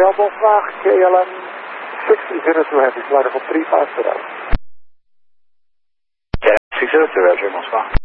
Royal Volkswagen KLM 602 Heavy, flight of 35 today. Yeah, 602 Roger, Volkswagen.